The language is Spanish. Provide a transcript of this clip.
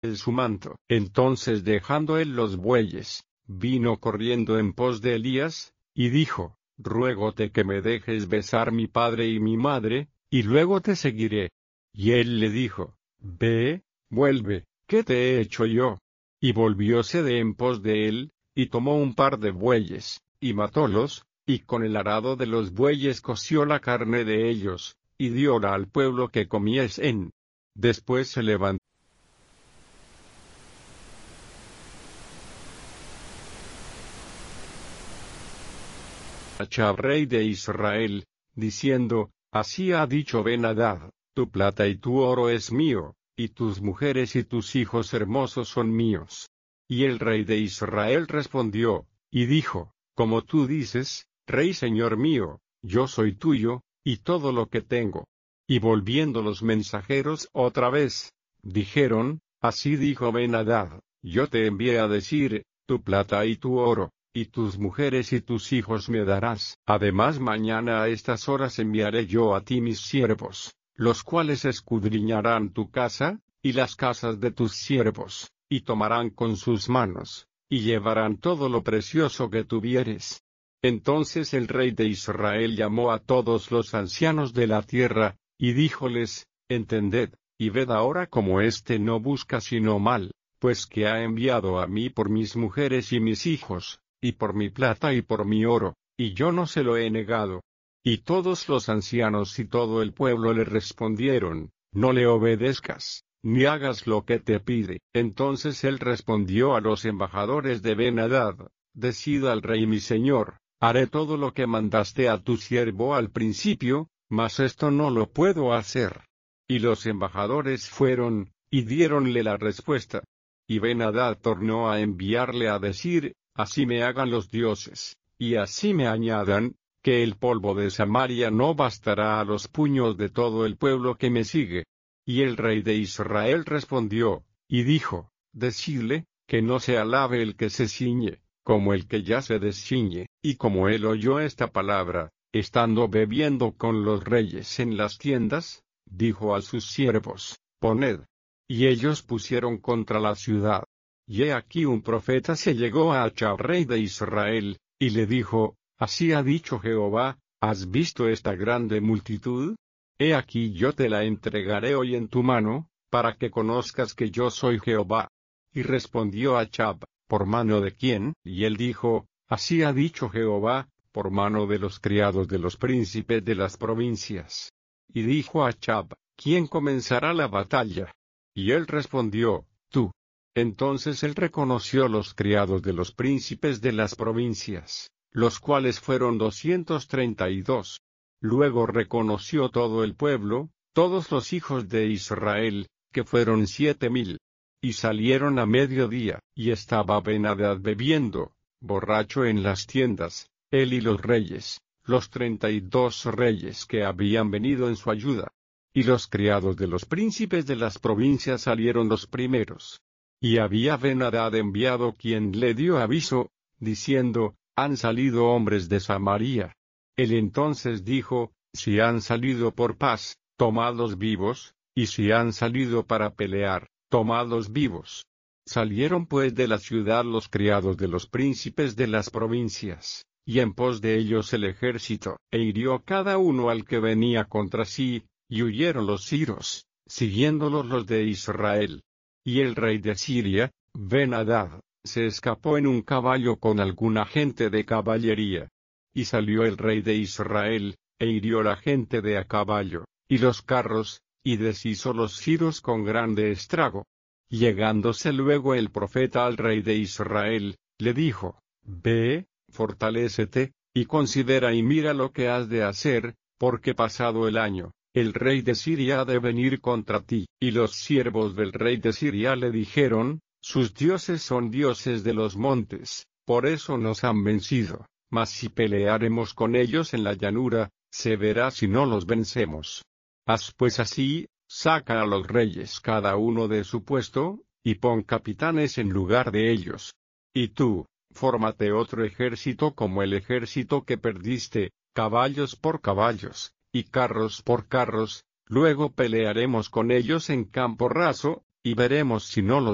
su manto. Entonces dejando él los bueyes, vino corriendo en pos de Elías, y dijo: Ruégote que me dejes besar mi padre y mi madre, y luego te seguiré. Y él le dijo: Ve, vuelve, ¿qué te he hecho yo? Y volvióse de en pos de él, y tomó un par de bueyes, y matólos, y con el arado de los bueyes coció la carne de ellos, y dióla al pueblo que comiesen. Después se levantó Achab rey de Israel, diciendo: Así ha dicho Ben-Hadad: Tu plata y tu oro es mío, y tus mujeres y tus hijos hermosos son míos. Y el rey de Israel respondió, y dijo: Como tú dices, rey señor mío, yo soy tuyo, y todo lo que tengo. Y volviendo los mensajeros otra vez, dijeron: Así dijo Ben-Hadad: Yo te envié a decir: Tu plata y tu oro, y tus mujeres y tus hijos me darás. Además mañana a estas horas enviaré yo a ti mis siervos, los cuales escudriñarán tu casa, y las casas de tus siervos, y tomarán con sus manos, y llevarán todo lo precioso que tuvieres. Entonces el rey de Israel llamó a todos los ancianos de la tierra, y díjoles: Entended, y ved ahora cómo éste no busca sino mal, pues que ha enviado a mí por mis mujeres y mis hijos, y por mi plata y por mi oro, y yo no se lo he negado. Y todos los ancianos y todo el pueblo le respondieron: No le obedezcas, ni hagas lo que te pide. Entonces él respondió a los embajadores de Ben-Hadad: Decid al rey mi señor: Haré todo lo que mandaste a tu siervo al principio, mas esto no lo puedo hacer. Y los embajadores fueron, y diéronle la respuesta. Y Ben-Hadad tornó a enviarle a decir: Así me hagan los dioses, y así me añadan, que el polvo de Samaria no bastará a los puños de todo el pueblo que me sigue. Y el rey de Israel respondió, y dijo: Decidle, que no se alabe el que se ciñe, como el que ya se desciñe. Y como él oyó esta palabra, estando bebiendo con los reyes en las tiendas, dijo a sus siervos: Poned. Y ellos pusieron contra la ciudad. Y he aquí un profeta se llegó a Achab rey de Israel, y le dijo: Así ha dicho Jehová: ¿Has visto esta grande multitud? He aquí yo te la entregaré hoy en tu mano, para que conozcas que yo soy Jehová. Y respondió Achab: ¿Por mano de quién? Y él dijo: Así ha dicho Jehová: Por mano de los criados de los príncipes de las provincias. Y dijo Achab: ¿Quién comenzará la batalla? Y él respondió: Tú. Entonces él reconoció los criados de los príncipes de las provincias, los cuales fueron 232. Luego reconoció todo el pueblo, todos los hijos de Israel, que fueron 7000. Y salieron a mediodía, y estaba Ben-Hadad bebiendo, borracho en las tiendas, él y los reyes, los 32 reyes que habían venido en su ayuda. Y los criados de los príncipes de las provincias salieron los primeros. Y había Ben-Hadad enviado quien le dio aviso, diciendo: Han salido hombres de Samaria. Él entonces dijo: Si han salido por paz, tomadlos vivos, y si han salido para pelear, tomadlos vivos. Salieron pues de la ciudad los criados de los príncipes de las provincias, y en pos de ellos el ejército, e hirió cada uno al que venía contra sí, y huyeron los siros, siguiéndolos los de Israel. Y el rey de Siria, Ben-Hadad, se escapó en un caballo con alguna gente de caballería. Y salió el rey de Israel, e hirió la gente de a caballo, y los carros, y deshizo los siros con grande estrago. Llegándose luego el profeta al rey de Israel, le dijo: Ve, fortalécete, y considera y mira lo que has de hacer, porque pasado el año, el rey de Siria ha de venir contra ti. Y los siervos del rey de Siria le dijeron: Sus dioses son dioses de los montes, por eso nos han vencido, mas si pelearemos con ellos en la llanura, se verá si no los vencemos. Haz pues así: saca a los reyes cada uno de su puesto, y pon capitanes en lugar de ellos. Y tú, fórmate otro ejército como el ejército que perdiste, caballos por caballos, y carros por carros, luego pelearemos con ellos en campo raso, y veremos si no los